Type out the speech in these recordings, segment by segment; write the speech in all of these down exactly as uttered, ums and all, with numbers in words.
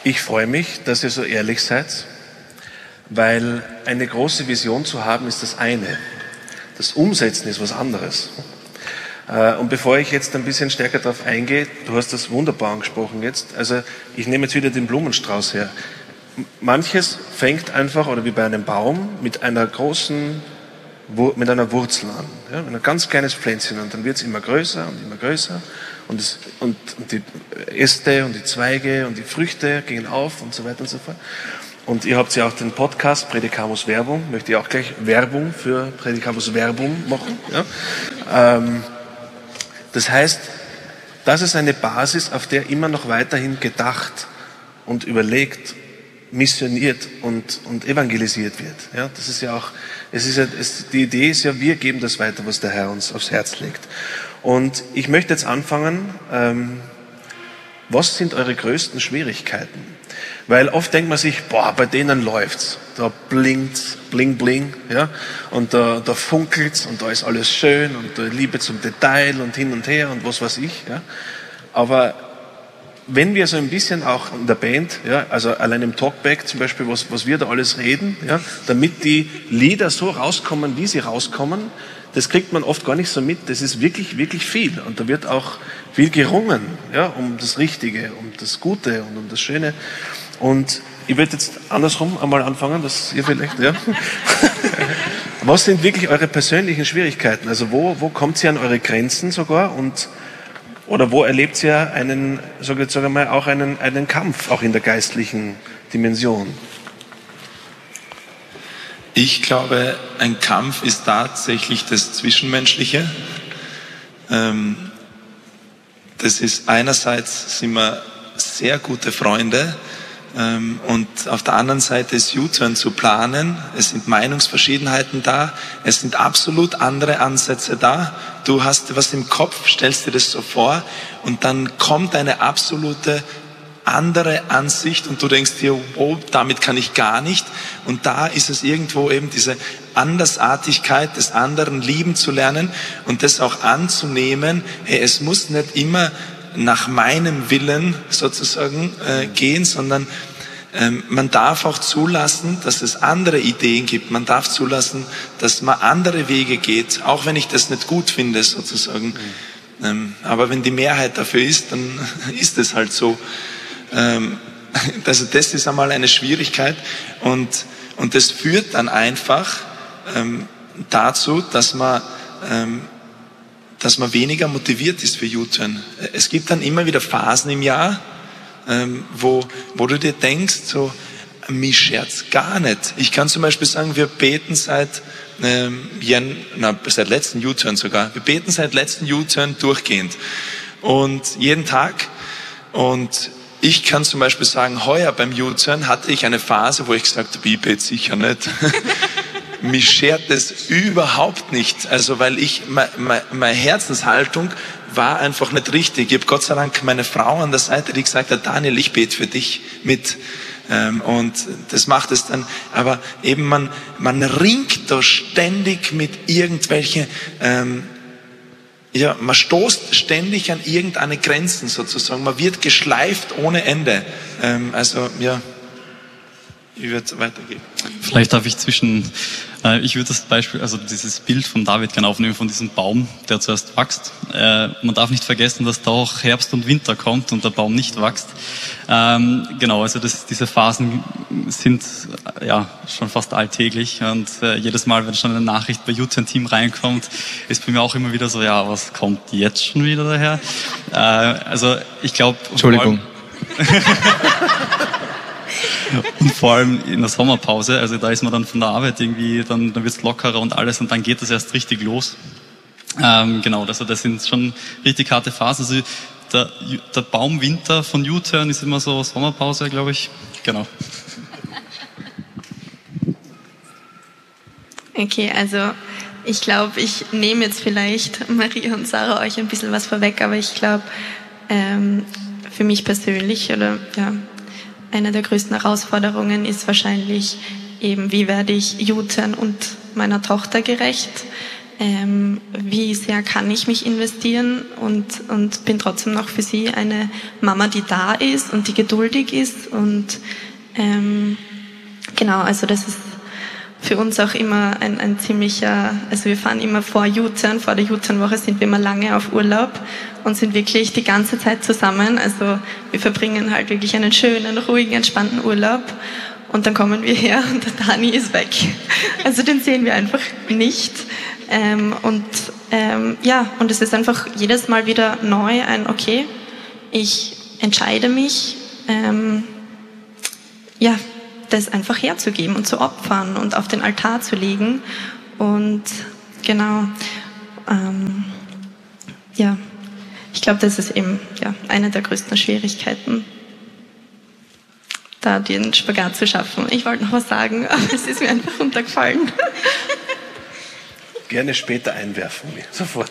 Ich freue mich, dass ihr so ehrlich seid, weil eine große Vision zu haben ist das eine. Das Umsetzen ist was anderes. Und bevor ich jetzt ein bisschen stärker darauf eingehe, du hast das wunderbar angesprochen jetzt, also ich nehme jetzt wieder den Blumenstrauß her. Manches fängt einfach, oder wie bei einem Baum, mit einer großen, mit einer Wurzel an. Ja, ein ganz kleines Pflänzchen, und dann wird es immer größer und immer größer. Und, es, und, und die Äste und die Zweige und die Früchte gehen auf und so weiter und so fort. Und ihr habt ja auch den Podcast Praedicamos Verbum, möchte ich auch gleich Werbung für Praedicamos Verbum machen. Ja. Ähm, das heißt, das ist eine Basis, auf der immer noch weiterhin gedacht und überlegt, missioniert und, und evangelisiert wird. Ja, das ist ja auch, es ist ja, es, die Idee ist ja, wir geben das weiter, was der Herr uns aufs Herz legt. Und ich möchte jetzt anfangen, ähm, was sind eure größten Schwierigkeiten? Weil oft denkt man sich, boah, bei denen läuft's, da blinkt's, bling bling, ja, und da, da funkelt's und da ist alles schön und da Liebe zum Detail und hin und her und was weiß ich, ja. Aber wenn wir so ein bisschen auch in der Band, ja, also allein im Talkback zum Beispiel, was, was wir da alles reden, ja, damit die Lieder so rauskommen, wie sie rauskommen, das kriegt man oft gar nicht so mit. Das ist wirklich, wirklich viel. Und da wird auch viel gerungen, ja, um das Richtige, um das Gute und um das Schöne. Und ich würde jetzt andersrum einmal anfangen, dass ihr vielleicht, ja. Was sind wirklich eure persönlichen Schwierigkeiten? Also wo, wo kommt ihr an eure Grenzen sogar und oder wo erlebt ihr einen, sage ich mal, auch einen, einen Kampf, auch in der geistlichen Dimension? Ich glaube, ein Kampf ist tatsächlich das Zwischenmenschliche. Ähm, das ist einerseits sind wir sehr gute Freunde, ähm, und auf der anderen Seite ist U-Turn zu planen. Es sind Meinungsverschiedenheiten da, es sind absolut andere Ansätze da. Du hast was im Kopf, stellst dir das so vor und dann kommt eine absolute andere Ansicht und du denkst dir, wow, damit kann ich gar nicht. Und da ist es irgendwo eben diese Andersartigkeit des anderen lieben zu lernen und das auch anzunehmen. Hey, es muss nicht immer nach meinem Willen sozusagen äh, gehen, sondern ähm, man darf auch zulassen, dass es andere Ideen gibt. Man darf zulassen, dass man andere Wege geht, auch wenn ich das nicht gut finde sozusagen. Mhm. Ähm, aber wenn die Mehrheit dafür ist, dann ist es halt so. Ähm, also das ist einmal eine Schwierigkeit und, und das führt dann einfach ähm, dazu, dass man ähm, dass man weniger motiviert ist für U-Turn. Es gibt dann immer wieder Phasen im Jahr, ähm, wo, wo du dir denkst, so, mich scherzt gar nicht. Ich kann zum Beispiel sagen, wir beten seit, ähm, Jan, na, seit letzten U-Turn sogar, wir beten seit letzten U-Turn durchgehend und jeden Tag. Und ich kann zum Beispiel sagen, heuer beim U-Turn hatte ich eine Phase, wo ich gesagt habe, ich bete sicher nicht. Mich schert es überhaupt nicht. Also, weil ich, meine, meine Herzenshaltung war einfach nicht richtig. Ich habe Gott sei Dank meine Frau an der Seite, die gesagt hat, Daniel, ich bete für dich mit. Und das macht es dann, aber eben man, man ringt da ständig mit irgendwelchen, ähm, ja, man stoßt ständig an irgendeine Grenzen sozusagen. Man wird geschleift ohne Ende. Ähm, also, ja. Ich würde es weitergeben. Vielleicht darf ich zwischen, äh, ich würde das Beispiel, also dieses Bild von David gerne aufnehmen, von diesem Baum, der zuerst wächst. Äh, man darf nicht vergessen, dass da auch Herbst und Winter kommt und der Baum nicht wächst. Ähm, genau, also das, diese Phasen sind äh, ja schon fast alltäglich und äh, jedes Mal, wenn schon eine Nachricht bei U-Turn-Team reinkommt, ist bei mir auch immer wieder so, ja, was kommt jetzt schon wieder daher? Äh, also ich glaube... Entschuldigung. Und vor allem in der Sommerpause, also da ist man dann von der Arbeit irgendwie, dann, dann wird es lockerer und alles und dann geht das erst richtig los. Ähm, genau, also das sind schon richtig harte Phasen. Also der, der Baumwinter von U-Turn ist immer so Sommerpause, glaube ich. Genau. Okay, also ich glaube, ich nehme jetzt vielleicht Maria und Sarah euch ein bisschen was vorweg, aber ich glaube, ähm, für mich persönlich oder ja, eine der größten Herausforderungen ist wahrscheinlich eben, wie werde ich U-Turn und meiner Tochter gerecht. ähm, wie sehr kann ich mich investieren und, und bin trotzdem noch für sie eine Mama, die da ist und die geduldig ist. Und ähm, genau, also das ist für uns auch immer ein, ein ziemlicher, also wir fahren immer vor U-Turn, vor der U-Turn-Woche sind wir immer lange auf Urlaub und sind wirklich die ganze Zeit zusammen. Also wir verbringen halt wirklich einen schönen, ruhigen, entspannten Urlaub und dann kommen wir her und der Dani ist weg. Also den sehen wir einfach nicht. Ähm, und ähm, ja, und es ist einfach jedes Mal wieder neu ein, okay, ich entscheide mich, ähm, ja, das einfach herzugeben und zu opfern und auf den Altar zu legen. Und genau, ähm, ja, ich glaube, das ist eben ja, eine der größten Schwierigkeiten, da den Spagat zu schaffen. Ich wollte noch was sagen, aber es ist mir einfach runtergefallen. Gerne später einwerfen, sofort.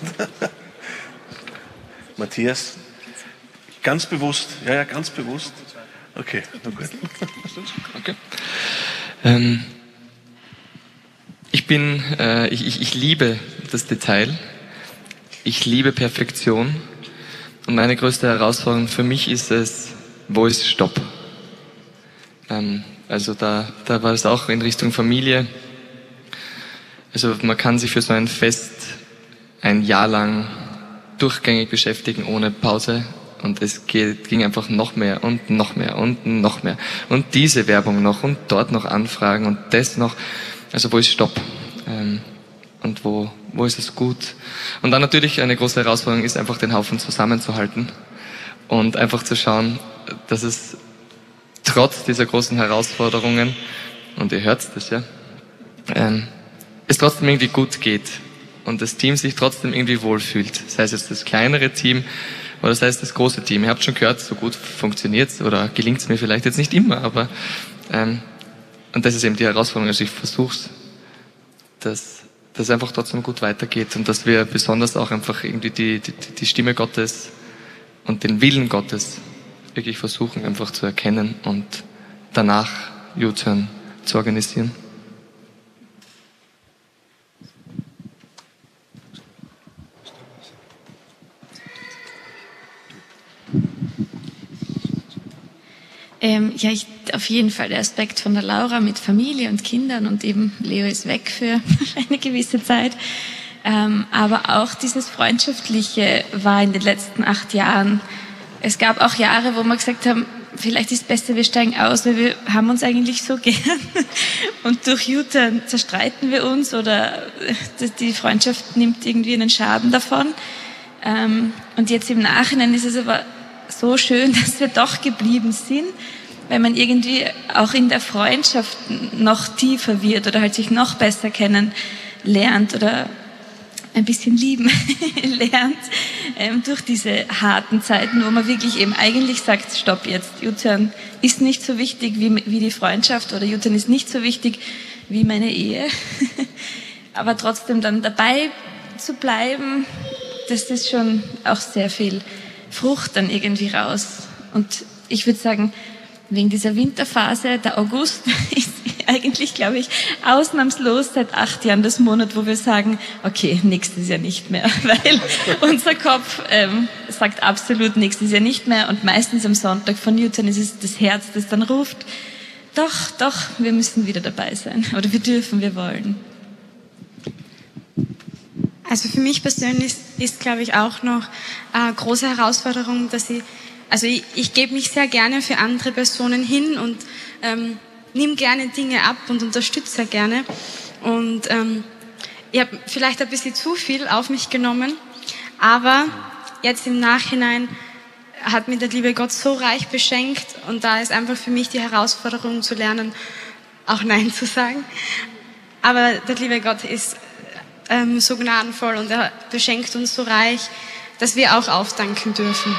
Matthias, ganz bewusst, ja, ja, ganz bewusst. Okay, na gut. Okay. Ähm, ich bin, äh, ich, ich, ich liebe das Detail. Ich liebe Perfektion. Und meine größte Herausforderung für mich ist es, wo ist Stopp? Ähm, also da, da war es auch in Richtung Familie. Also man kann sich für so ein Fest ein Jahr lang durchgängig beschäftigen ohne Pause. Und es geht, ging einfach noch mehr und noch mehr und noch mehr. Und diese Werbung noch und dort noch Anfragen und das noch. Also wo ist Stopp? Ähm, und wo, wo ist es gut? Und dann natürlich eine große Herausforderung ist einfach den Haufen zusammenzuhalten. Und einfach zu schauen, dass es trotz dieser großen Herausforderungen, und ihr hört das ja, ähm, es trotzdem irgendwie gut geht. Und das Team sich trotzdem irgendwie wohlfühlt. Das heißt jetzt das kleinere Team, oder das heißt das große Team. Ihr habt schon gehört, so gut funktioniert's oder gelingt's mir vielleicht jetzt nicht immer, aber ähm, und das ist eben die Herausforderung. Also ich versuch's, dass das einfach trotzdem gut weitergeht und dass wir besonders auch einfach irgendwie die, die, die Stimme Gottes und den Willen Gottes wirklich versuchen einfach zu erkennen und danach U-Turn zu organisieren. Ähm, ja, ich, auf jeden Fall der Aspekt von der Laura mit Familie und Kindern und eben Leo ist weg für eine gewisse Zeit. Ähm, aber auch dieses Freundschaftliche war in den letzten acht Jahren. Es gab auch Jahre, wo wir gesagt haben, vielleicht ist es besser, wir steigen aus, weil wir haben uns eigentlich so gern. Und durch U-Turn zerstreiten wir uns oder die Freundschaft nimmt irgendwie einen Schaden davon. Ähm, und jetzt im Nachhinein ist es aber so schön, dass wir doch geblieben sind, weil man irgendwie auch in der Freundschaft noch tiefer wird oder halt sich noch besser kennenlernt oder ein bisschen lieben lernt ähm, durch diese harten Zeiten, wo man wirklich eben eigentlich sagt, stopp jetzt, U-Turn ist nicht so wichtig wie, wie die Freundschaft oder U-Turn ist nicht so wichtig wie meine Ehe. Aber trotzdem dann dabei zu bleiben, das ist schon auch sehr viel Frucht dann irgendwie raus. Und ich würde sagen, wegen dieser Winterphase, der August ist eigentlich, glaube ich, ausnahmslos seit acht Jahren das Monat, wo wir sagen, okay, nächstes Jahr nicht mehr, weil unser Kopf ähm, sagt absolut nächstes Jahr nicht mehr und meistens am Sonntag von U-Turn ist es das Herz, das dann ruft, doch, doch, wir müssen wieder dabei sein oder wir dürfen, wir wollen. Also für mich persönlich ist, ist glaube ich, auch noch eine große Herausforderung, dass ich, also ich, ich gebe mich sehr gerne für andere Personen hin und ähm, nimm gerne Dinge ab und unterstütze gerne. Und ähm, ich habe vielleicht ein bisschen zu viel auf mich genommen, aber jetzt im Nachhinein hat mir der liebe Gott so reich beschenkt und da ist einfach für mich die Herausforderung zu lernen, auch Nein zu sagen. Aber der liebe Gott ist ähm, so gnadenvoll und er beschenkt uns so reich, dass wir auch aufdanken dürfen.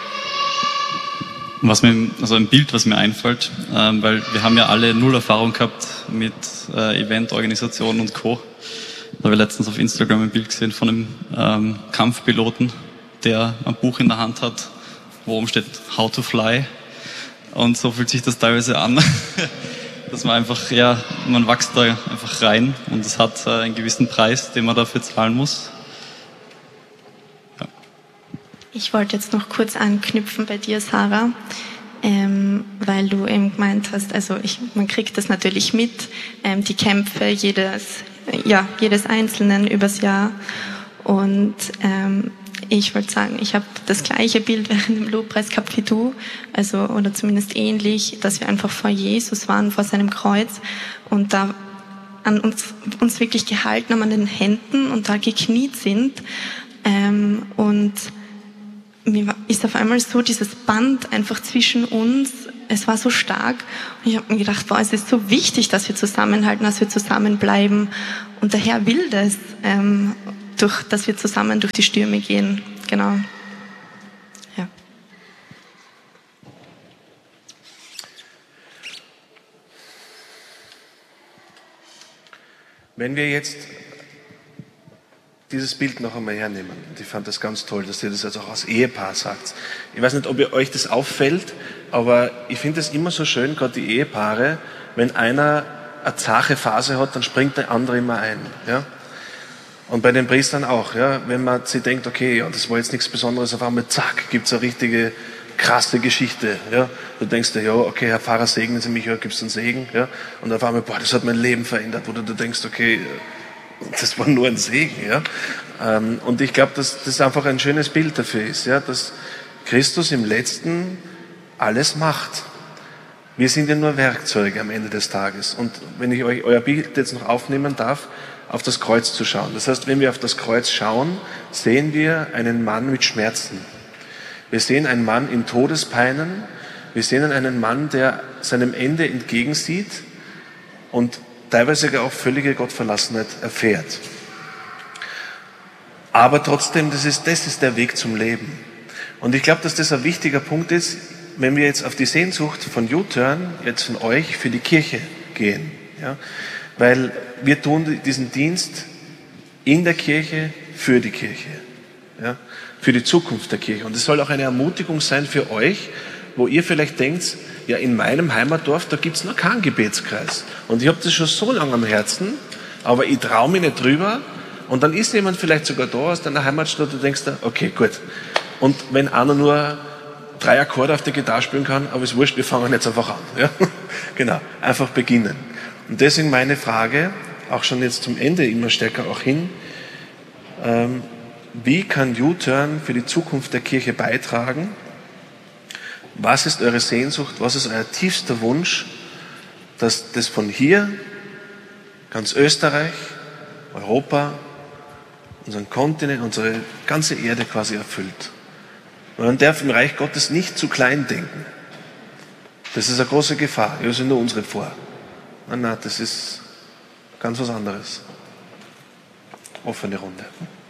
Was mir, also ein Bild, was mir einfällt, ähm, weil wir haben ja alle null Erfahrung gehabt mit äh, Eventorganisation und Co. Da habe ich letztens auf Instagram ein Bild gesehen von einem ähm, Kampfpiloten, der ein Buch in der Hand hat, wo oben steht How to Fly. Und so fühlt sich das teilweise an, dass man einfach, ja, man wächst da einfach rein und es hat äh, einen gewissen Preis, den man dafür zahlen muss. Ja. Ich wollte jetzt noch kurz anknüpfen bei dir, Sarah, ähm, weil du eben gemeint hast, also ich, man kriegt das natürlich mit, ähm, die Kämpfe jedes, ja, jedes Einzelnen übers Jahr. Und ähm, ich wollte sagen, ich habe das gleiche Bild während dem Lobpreis gehabt wie du, also oder zumindest ähnlich, dass wir einfach vor Jesus waren, vor seinem Kreuz und da an uns, uns wirklich gehalten haben an den Händen und da gekniet sind. Ähm, und mir ist auf einmal so dieses Band einfach zwischen uns, es war so stark und ich habe mir gedacht, boah, es ist so wichtig, dass wir zusammenhalten, dass wir zusammenbleiben und der Herr will das. Ähm, durch, dass wir zusammen durch die Stürme gehen. Genau. Ja. Wenn wir jetzt dieses Bild noch einmal hernehmen, und ich fand das ganz toll, dass ihr das also auch als Ehepaar sagt. Ich weiß nicht, ob ihr euch das auffällt, aber ich finde es immer so schön, gerade die Ehepaare, wenn einer eine zache Phase hat, dann springt der andere immer ein. Ja? Und bei den Priestern auch, ja, wenn man sich denkt, okay, ja, das war jetzt nichts Besonderes, auf einmal zack, gibt's eine richtige krasse Geschichte, ja. Du denkst dir, ja, okay, Herr Pfarrer, segnen Sie mich, ja, gibt's einen Segen, ja. Und auf einmal, boah, das hat mein Leben verändert, wo du, du denkst, okay, das war nur ein Segen, ja. Und ich glaube, dass das einfach ein schönes Bild dafür ist, ja, dass Christus im Letzten alles macht. Wir sind ja nur Werkzeuge am Ende des Tages. Und wenn ich euch euer Bild jetzt noch aufnehmen darf, auf das Kreuz zu schauen. Das heißt, wenn wir auf das Kreuz schauen, sehen wir einen Mann mit Schmerzen. Wir sehen einen Mann in Todespeinen. Wir sehen einen Mann, der seinem Ende entgegensieht und teilweise auch völlige Gottverlassenheit erfährt. Aber trotzdem, das ist, das ist der Weg zum Leben. Und ich glaube, dass das ein wichtiger Punkt ist, wenn wir jetzt auf die Sehnsucht von U-Turn, jetzt von euch, für die Kirche gehen. Ja? Weil wir tun diesen Dienst in der Kirche, für die Kirche, ja, für die Zukunft der Kirche. Und es soll auch eine Ermutigung sein für euch, wo ihr vielleicht denkt, ja, in meinem Heimatdorf, da gibt's noch keinen Gebetskreis. Und ich habe das schon so lange am Herzen, aber ich traue mich nicht drüber. Und dann ist jemand vielleicht sogar da aus deiner Heimatstadt, du denkst da, okay, gut. Und wenn einer nur drei Akkorde auf der Gitarre spielen kann, aber ist wurscht, wir fangen jetzt einfach an. Ja? Genau, einfach beginnen. Und deswegen meine Frage, auch schon jetzt zum Ende immer stärker auch hin, ähm, wie kann U-Turn für die Zukunft der Kirche beitragen? Was ist eure Sehnsucht, was ist euer tiefster Wunsch, dass das von hier, ganz Österreich, Europa, unseren Kontinent, unsere ganze Erde quasi erfüllt? Man darf im Reich Gottes nicht zu klein denken. Das ist eine große Gefahr. Wir sind nur unsere vor. Nein, nein, das ist ganz was anderes. Offene Runde.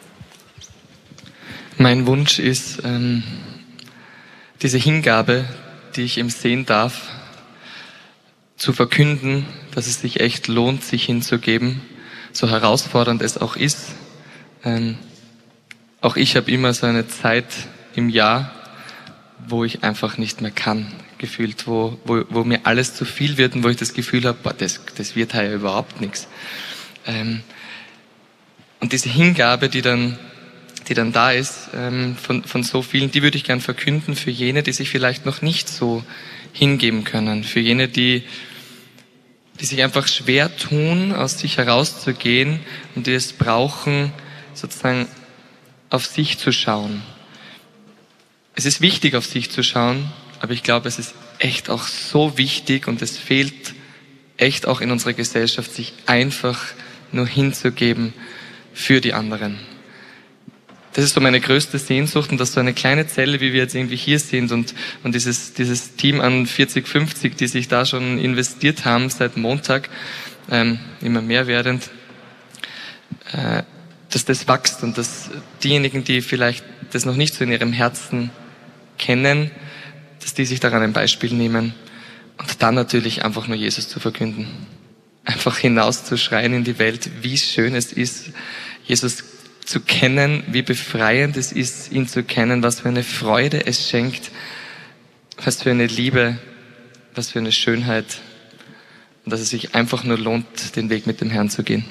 Mein Wunsch ist, ähm, diese Hingabe, die ich ihm sehen darf, zu verkünden, dass es sich echt lohnt, sich hinzugeben, so herausfordernd es auch ist. Ähm, auch ich habe immer so eine Zeit im Jahr, wo ich einfach nicht mehr kann, gefühlt, wo, wo, wo mir alles zu viel wird und wo ich das Gefühl habe, boah, das, das wird heuer überhaupt nichts. Ähm, und diese Hingabe, die dann, die dann da ist, ähm, von, von so vielen, die würde ich gern verkünden für jene, die sich vielleicht noch nicht so hingeben können, für jene, die, die sich einfach schwer tun, aus sich herauszugehen und die es brauchen, sozusagen auf sich zu schauen. Es ist wichtig, auf sich zu schauen, aber ich glaube, es ist echt auch so wichtig und es fehlt echt auch in unserer Gesellschaft, sich einfach nur hinzugeben für die anderen. Das ist so meine größte Sehnsucht und dass so eine kleine Zelle, wie wir jetzt irgendwie hier sind und, und dieses, dieses Team an vierzig, fünfzig, die sich da schon investiert haben seit Montag, ähm, immer mehr werdend, äh, dass das wächst und dass diejenigen, die vielleicht das noch nicht so in ihrem Herzen kennen, dass die sich daran ein Beispiel nehmen und dann natürlich einfach nur Jesus zu verkünden. Einfach hinauszuschreien in die Welt, wie schön es ist, Jesus zu kennen, wie befreiend es ist, ihn zu kennen, was für eine Freude es schenkt, was für eine Liebe, was für eine Schönheit. und dass es sich einfach nur lohnt, den Weg mit dem Herrn zu gehen.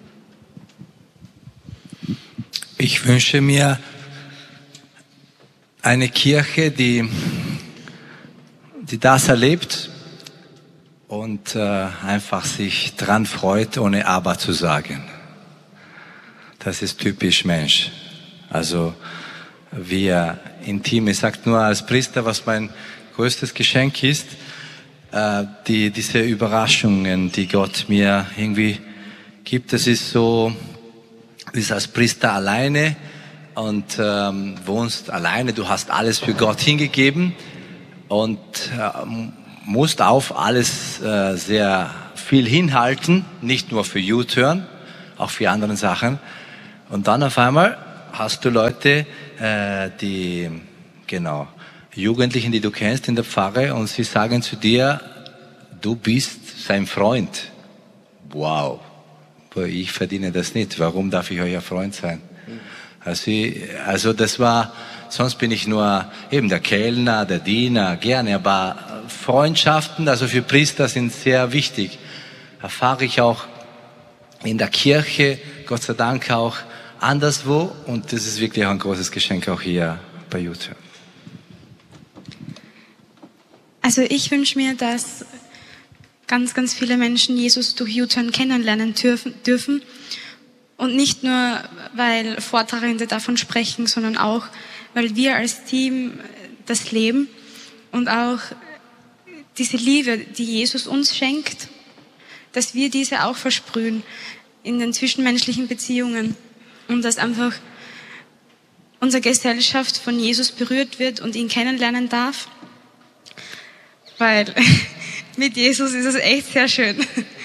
Ich wünsche mir eine Kirche, die, die das erlebt und äh, einfach sich dran freut, ohne Aber zu sagen. Das ist typisch Mensch. Also wir intim, ich sage nur als Priester, was mein größtes Geschenk ist, äh, die, diese Überraschungen, die Gott mir irgendwie gibt. Das ist so, du bist als Priester alleine und ähm, wohnst alleine, du hast alles für Gott hingegeben und äh, musst auf alles äh, sehr viel hinhalten, nicht nur für U-Turn, auch für andere Sachen. Und dann auf einmal hast du Leute, äh, die, genau, Jugendlichen, die du kennst in der Pfarre und sie sagen zu dir, du bist sein Freund. Wow. Ich verdiene das nicht. Warum darf ich euer Freund sein? Also, also das war, sonst bin ich nur eben der Kellner, der Diener, gerne, aber Freundschaften, also für Priester sind sehr wichtig. Erfahre ich auch in der Kirche, Gott sei Dank auch anderswo und das ist wirklich auch ein großes Geschenk auch hier bei YouTube. Also ich wünsche mir, dass ganz, ganz viele Menschen Jesus durch U-Turn kennenlernen dürfen, dürfen. Und nicht nur, weil Vortragende davon sprechen, sondern auch, weil wir als Team das leben und auch diese Liebe, die Jesus uns schenkt, dass wir diese auch versprühen in den zwischenmenschlichen Beziehungen und dass einfach unsere Gesellschaft von Jesus berührt wird und ihn kennenlernen darf. Weil mit Jesus ist es echt sehr schön.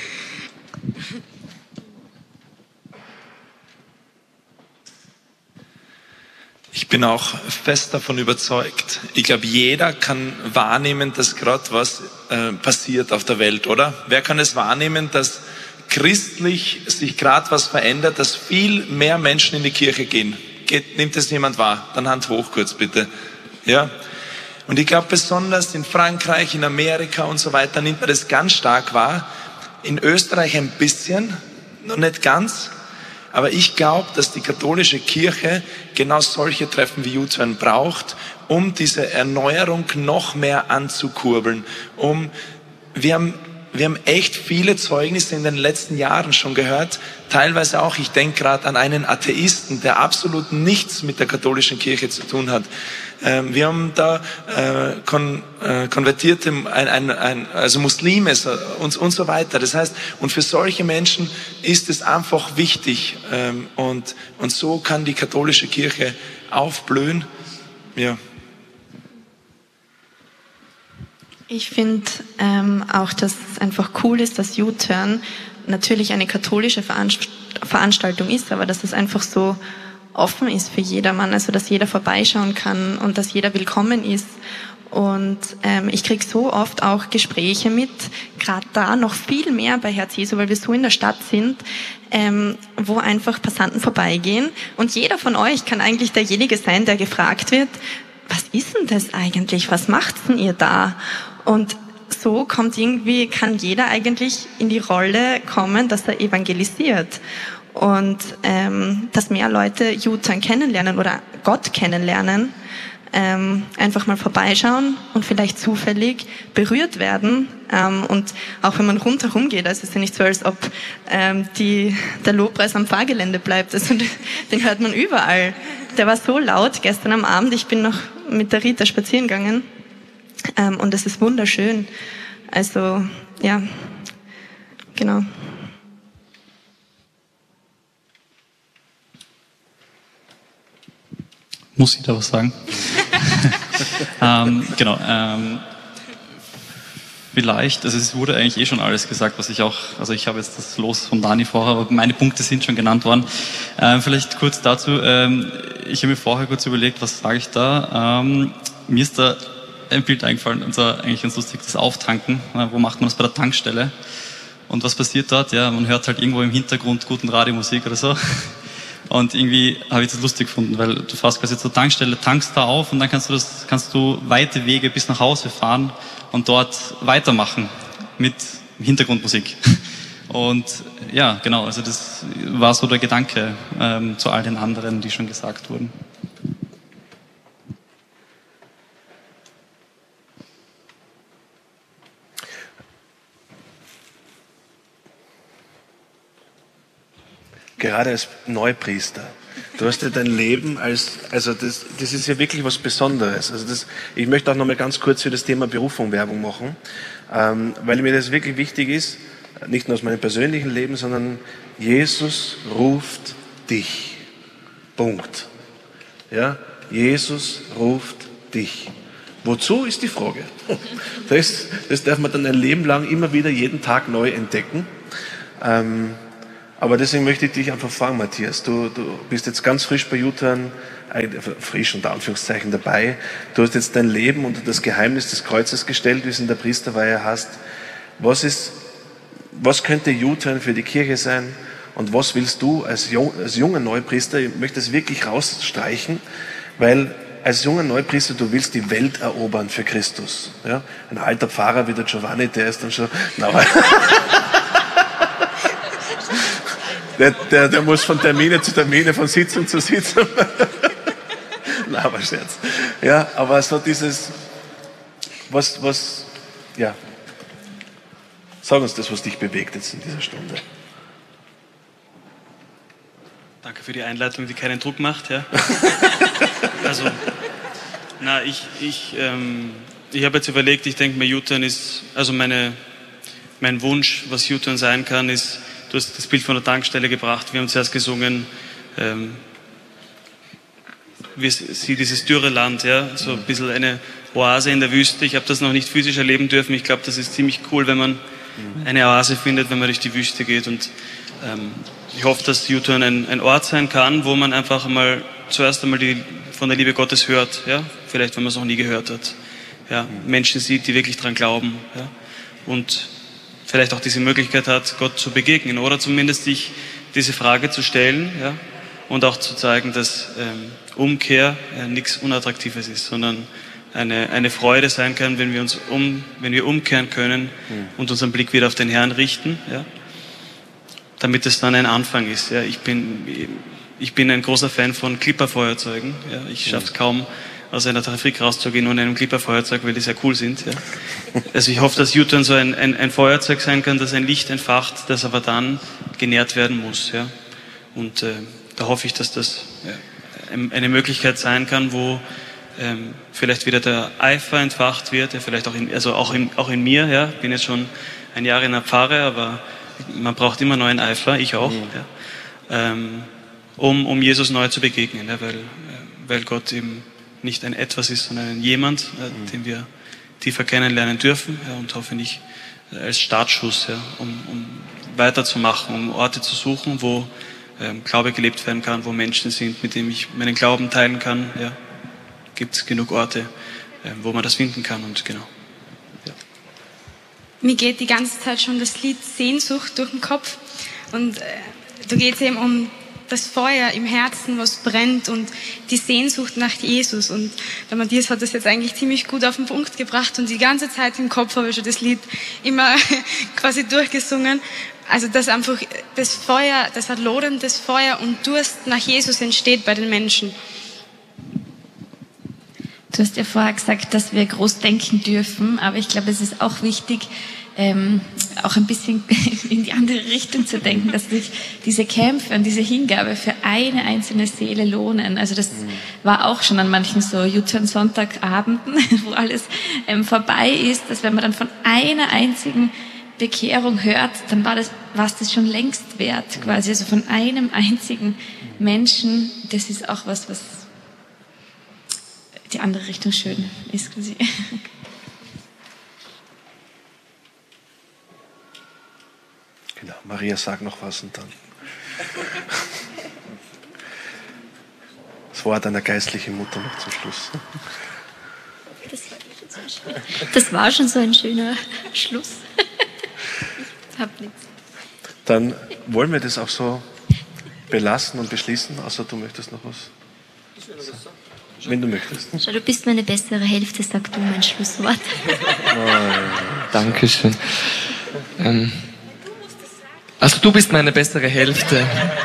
Ich bin auch fest davon überzeugt. Ich glaube, jeder kann wahrnehmen, dass gerade was äh, passiert auf der Welt, oder? Wer kann es wahrnehmen, dass christlich sich gerade was verändert, dass viel mehr Menschen in die Kirche gehen? Geht, nimmt es jemand wahr? Dann Hand hoch kurz bitte. Ja. Und ich glaube, besonders in Frankreich, in Amerika und so weiter nimmt man das ganz stark wahr. In Österreich ein bisschen, noch nicht ganz. Aber ich glaube, dass die katholische Kirche genau solche Treffen wie U-Turn braucht, um diese Erneuerung noch mehr anzukurbeln. Um, wir haben, wir haben echt viele Zeugnisse in den letzten Jahren schon gehört. Teilweise auch, ich denke gerade an einen Atheisten, der absolut nichts mit der katholischen Kirche zu tun hat. Ähm, wir haben da äh, kon, äh, konvertierte, ein, ein, ein, also Muslime und, und so weiter. Das heißt, und für solche Menschen ist es einfach wichtig. Ähm, und, und so kann die katholische Kirche aufblühen. Ja. Ich finde ähm, auch, dass es einfach cool ist, dass U-Turn natürlich eine katholische Veranst- Veranstaltung ist, aber dass es einfach so offen ist für jedermann, also dass jeder vorbeischauen kann und dass jeder willkommen ist. Und ähm, ich kriege so oft auch Gespräche mit, gerade da noch viel mehr bei Herz Jesu, weil wir so in der Stadt sind, ähm, wo einfach Passanten vorbeigehen und jeder von euch kann eigentlich derjenige sein, der gefragt wird, was ist denn das eigentlich, was macht's denn ihr da? Und so kommt irgendwie, kann jeder eigentlich in die Rolle kommen, dass er evangelisiert. Und ähm, dass mehr Leute U-Turn kennenlernen oder Gott kennenlernen, ähm, einfach mal vorbeischauen und vielleicht zufällig berührt werden. Ähm, und auch wenn man rundherum geht, also es ist ja nicht so, als ob ähm, die, der Lobpreis am Fahrgelände bleibt. Also den hört man überall. Der war so laut gestern am Abend, ich bin noch mit der Rita spazieren gegangen ähm, und es ist wunderschön. Also ja, genau. Muss ich da was sagen? ähm, genau. Ähm, vielleicht, also es wurde eigentlich eh schon alles gesagt, was ich auch, also ich habe jetzt das Los von Dani vorher, aber meine Punkte sind schon genannt worden. Ähm, vielleicht kurz dazu, ähm, ich habe mir vorher kurz überlegt, was sage ich da? Ähm, mir ist da ein Bild eingefallen, und zwar eigentlich ganz lustig, das Auftanken. Äh, wo macht man das? Bei der Tankstelle. Und was passiert dort? Ja, man hört halt irgendwo im Hintergrund guten Radiomusik oder so. Und irgendwie habe ich das lustig gefunden, weil du fährst quasi zur Tankstelle, tankst da auf und dann kannst du das, kannst du weite Wege bis nach Hause fahren und dort weitermachen mit Hintergrundmusik. Und ja, genau, also das war so der Gedanke ähm, zu all den anderen, die schon gesagt wurden. Gerade als Neupriester. Du hast ja dein Leben als, also das, das ist ja wirklich was Besonderes. Also das, ich möchte auch noch mal ganz kurz für das Thema Berufung Werbung machen, ähm, weil mir das wirklich wichtig ist, nicht nur aus meinem persönlichen Leben, sondern Jesus ruft dich. Punkt. Ja, Jesus ruft dich. Wozu ist die Frage? Das, das darf man dann ein Leben lang immer wieder jeden Tag neu entdecken. Ähm, Aber deswegen möchte ich dich einfach fragen, Matthias. Du, du bist jetzt ganz frisch bei U-Turn, frisch unter Anführungszeichen dabei. Du hast jetzt dein Leben unter das Geheimnis des Kreuzes gestellt, wie es in der Priesterweihe heißt. Was ist, was könnte U-Turn für die Kirche sein? Und was willst du als, jung, als junger Neupriester, ich möchte es wirklich rausstreichen, weil als junger Neupriester, du willst die Welt erobern für Christus. Ja? Ein alter Pfarrer wie der Giovanni, der ist dann schon, na, Der, der, der muss von Termine zu Termine, von Sitzung zu Sitzung. Na, aber Scherz. Ja, aber so dieses, was, was, ja. Sag uns das, was dich bewegt jetzt in dieser Stunde. Danke für die Einleitung, die keinen Druck macht, ja. Also, na, ich, ich, ähm, ich habe jetzt überlegt, ich denke mir, U-Turn ist, also meine, mein Wunsch, was U-Turn sein kann, ist, du hast das Bild von der Tankstelle gebracht. Wir haben zuerst gesungen, ähm, wie sie dieses dürre Land, ja, so ein bisschen eine Oase in der Wüste. Ich habe das noch nicht physisch erleben dürfen. Ich glaube, das ist ziemlich cool, wenn man eine Oase findet, wenn man durch die Wüste geht. Und ähm, ich hoffe, dass U-Turn ein, ein Ort sein kann, wo man einfach mal zuerst einmal die, von der Liebe Gottes hört, ja, vielleicht, wenn man es noch nie gehört hat. Ja, Menschen sieht, die wirklich dran glauben, ja, und vielleicht auch diese Möglichkeit hat, Gott zu begegnen oder zumindest sich diese Frage zu stellen, ja, und auch zu zeigen, dass ähm, Umkehr äh, nichts Unattraktives ist, sondern eine, eine Freude sein kann, wenn wir uns um, wenn wir umkehren können mhm. und unseren Blick wieder auf den Herrn richten, ja, damit es dann ein Anfang ist. Ja. Ich bin, ich bin ein großer Fan von Clipperfeuerzeugen. Ja. Ich schaffe es kaum, aus einer Trafik rauszugehen ohne einem Clipperfeuerzeug, weil die sehr cool sind. Ja. Also ich hoffe, dass U-Turn so ein, ein, ein Feuerzeug sein kann, das ein Licht entfacht, das aber dann genährt werden muss. Ja. Und äh, da hoffe ich, dass das ja, eine Möglichkeit sein kann, wo ähm, vielleicht wieder der Eifer entfacht wird, ja, vielleicht auch in, also auch in, auch in mir. Ja. Ich bin jetzt schon ein Jahr in der Pfarre, aber man braucht immer neuen Eifer, ich auch, mhm. ja, ähm, um, um Jesus neu zu begegnen, ja, weil, weil Gott eben nicht ein Etwas ist, sondern ein Jemand, äh, mhm. den wir tiefer kennenlernen dürfen, ja, und hoffentlich äh, als Startschuss, ja, um, um weiterzumachen, um Orte zu suchen, wo ähm, Glaube gelebt werden kann, wo Menschen sind, mit denen ich meinen Glauben teilen kann. Ja. Gibt es genug Orte, äh, wo man das finden kann, und genau. Ja. Mir geht die ganze Zeit schon das Lied Sehnsucht durch den Kopf, und äh, da geht es eben um das Feuer im Herzen, was brennt, und die Sehnsucht nach Jesus. Und der Matthias hat das jetzt eigentlich ziemlich gut auf den Punkt gebracht, und die ganze Zeit im Kopf habe ich schon das Lied immer quasi durchgesungen. Also dass einfach das Feuer, das hat loderndes Feuer und Durst nach Jesus entsteht bei den Menschen. Du hast ja vorher gesagt, dass wir groß denken dürfen, aber ich glaube, es ist auch wichtig, Ähm, auch ein bisschen in die andere Richtung zu denken, dass sich diese Kämpfe und diese Hingabe für eine einzelne Seele lohnen. Also das war auch schon an manchen so U-Turn-Sonntagabenden, wo alles ähm, vorbei ist, dass wenn man dann von einer einzigen Bekehrung hört, dann war das, war es das schon längst wert, quasi. Also von einem einzigen Menschen, das ist auch was, was die andere Richtung schön ist, quasi. Genau, Maria, sag noch was und dann. Das Wort einer geistlichen Mutter noch zum Schluss. Das war schon so ein schöner Schluss. Ich hab nichts. Dann wollen wir das auch so belassen und beschließen, außer du möchtest noch was sagen. Wenn du möchtest. Schau, du bist meine bessere Hälfte, sag du mein Schlusswort. Dankeschön. Ähm, also du bist meine bessere Hälfte.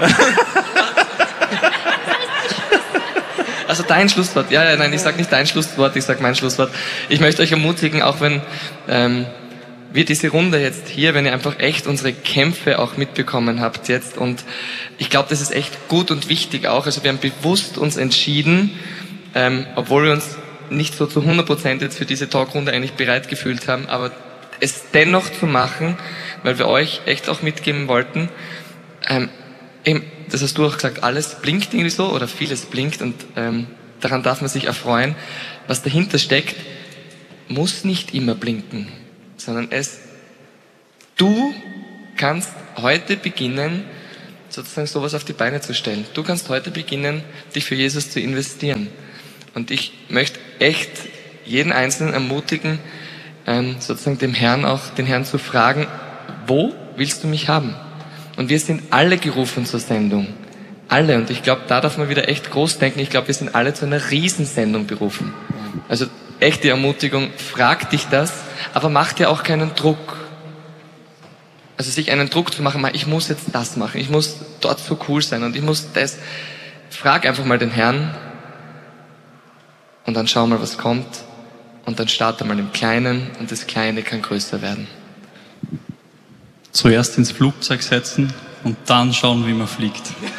Also dein Schlusswort. Ja, ja, nein, ich sag nicht dein Schlusswort, ich sag mein Schlusswort. Ich möchte euch ermutigen, auch wenn ähm, wir diese Runde jetzt hier, wenn ihr einfach echt unsere Kämpfe auch mitbekommen habt jetzt, und ich glaube, das ist echt gut und wichtig auch. Also wir haben bewusst uns entschieden, ähm, obwohl wir uns nicht so zu hundert Prozent jetzt für diese Talkrunde eigentlich bereit gefühlt haben, aber es dennoch zu machen, weil wir euch echt auch mitgeben wollten, ähm, eben, das hast du auch gesagt, alles blinkt irgendwie so oder vieles blinkt, und ähm, daran darf man sich erfreuen. Was dahinter steckt, muss nicht immer blinken, sondern es, du kannst heute beginnen, sozusagen sowas auf die Beine zu stellen. Du kannst heute beginnen, dich für Jesus zu investieren. Und ich möchte echt jeden Einzelnen ermutigen, ähm, sozusagen dem Herrn auch, den Herrn zu fragen, wo willst du mich haben? Und wir sind alle gerufen zur Sendung. Alle. Und ich glaube, da darf man wieder echt groß denken. Ich glaube, wir sind alle zu einer Riesensendung berufen. Also echte Ermutigung, frag dich das, aber mach dir auch keinen Druck. Also sich einen Druck zu machen, ich muss jetzt das machen, ich muss dort so cool sein und ich muss das. Frag einfach mal den Herrn und dann schau mal, was kommt. Und dann starte mal im Kleinen und das Kleine kann größer werden. Zuerst ins Flugzeug setzen und dann schauen, wie man fliegt.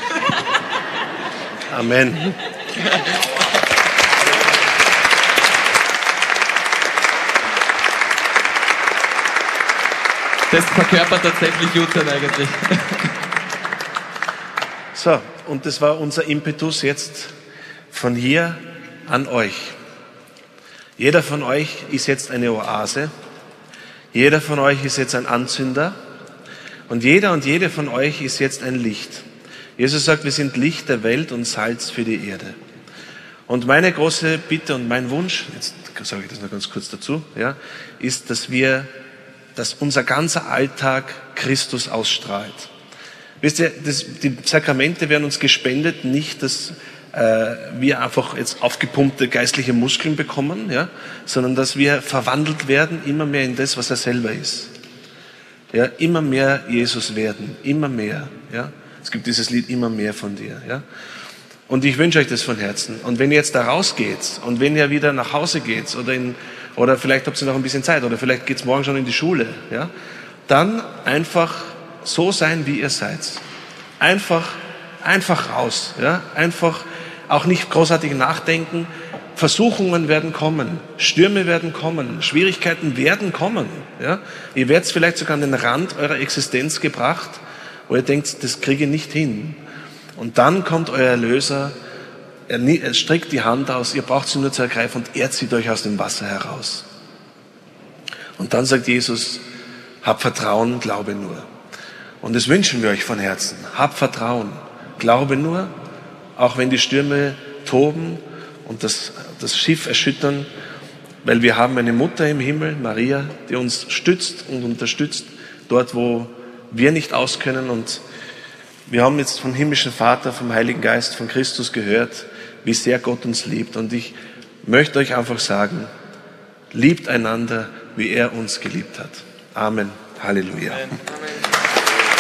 Amen. Das verkörpert tatsächlich Jutta eigentlich. So, und das war unser Impetus jetzt von hier an euch. Jeder von euch ist jetzt eine Oase. Jeder von euch ist jetzt ein Anzünder. Und jeder und jede von euch ist jetzt ein Licht. Jesus sagt, wir sind Licht der Welt und Salz für die Erde. Und meine große Bitte und mein Wunsch, jetzt sage ich das noch ganz kurz dazu, ja, ist, dass wir, dass unser ganzer Alltag Christus ausstrahlt. Wisst ihr, das, die Sakramente werden uns gespendet, nicht, dass äh, wir einfach jetzt aufgepumpte geistliche Muskeln bekommen, ja, sondern dass wir verwandelt werden immer mehr in das, was er selber ist. Ja, immer mehr Jesus werden, immer mehr. Ja, es gibt dieses Lied immer mehr von dir. Ja, und ich wünsche euch das von Herzen. Und wenn ihr jetzt da rausgeht und wenn ihr wieder nach Hause geht oder in, oder vielleicht habt ihr noch ein bisschen Zeit oder vielleicht geht's morgen schon in die Schule, ja, dann einfach so sein, wie ihr seid. Einfach, einfach raus. Ja, einfach auch nicht großartig nachdenken. Versuchungen werden kommen, Stürme werden kommen, Schwierigkeiten werden kommen. Ja? Ihr werdet vielleicht sogar an den Rand eurer Existenz gebracht, wo ihr denkt, das kriege ich nicht hin. Und dann kommt euer Erlöser, er, er streckt die Hand aus, ihr braucht sie nur zu ergreifen und er zieht euch aus dem Wasser heraus. Und dann sagt Jesus, hab Vertrauen, glaube nur. Und das wünschen wir euch von Herzen. Hab Vertrauen, glaube nur, auch wenn die Stürme toben und das, das Schiff erschüttern, weil wir haben eine Mutter im Himmel, Maria, die uns stützt und unterstützt, dort wo wir nicht auskönnen. Und wir haben jetzt vom himmlischen Vater, vom Heiligen Geist, von Christus gehört, wie sehr Gott uns liebt. Und ich möchte euch einfach sagen, liebt einander, wie er uns geliebt hat. Amen. Halleluja. Amen.